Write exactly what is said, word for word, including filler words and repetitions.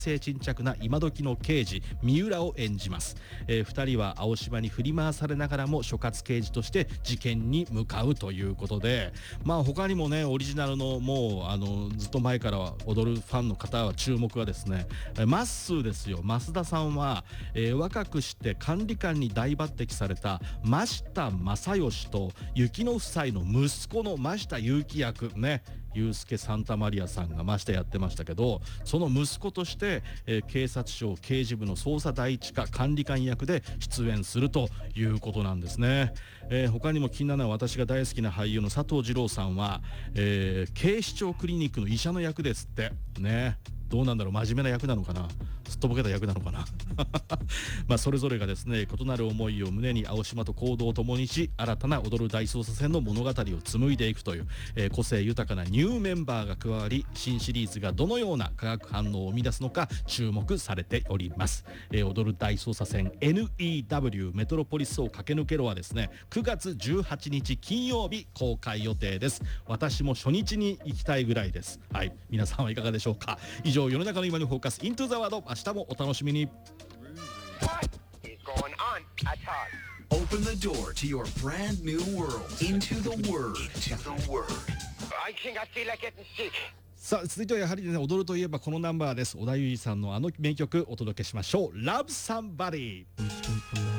性沈着な今時の刑事三浦を演じます。えー、ふたりは青島に振り回されながらも所轄刑事として事件に向かうということで、まあ他にもねオリジナルのもうあのずっと前からは踊るファンの方は注目はですね、マッスーですよ。増田さんは、えー、若くして管理官に大抜擢された真下正義と雪乃夫妻の息子の真下結城役ね、ユースケ・サンタマリアさんが真下やってましたけど、その息子として、えー、警察庁刑事部の捜査第一課管理官役で出演するということなんですね。えー、他にも気になるのは私が大好きな俳優の佐藤二朗さんは、えー、警視庁クリニックの医者の役ですってね。どうなんだろう、真面目な役なのかな、すっとぼけた役なのかなまあそれぞれがですね異なる思いを胸に青島と行動を共にし、新たな踊る大捜査線の物語を紡いでいくという、えー、個性豊かなニューメンバーが加わり、新シリーズがどのような化学反応を生み出すのか注目されております。えー、踊る大捜査線 エヌイーダブリュー メトロポリスを駆け抜けろはですねくがつじゅうはちにち金曜日公開予定です。私も初日に行きたいぐらいです。はい、皆さんはいかがでしょうか。以上、世の中の今にフォーカス Into the World、 明日もお楽しみに。 Open the door to your brand new world. Into the Word. Into the Word. さあ続いてはやはりね、踊るといえばこのナンバーです。織田裕二さんのあの名曲お届けしましょう。 Love Somebody。